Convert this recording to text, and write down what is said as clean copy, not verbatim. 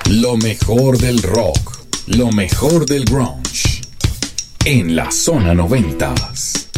Lo mejor del rock, lo mejor del grunge. En la zona 90s.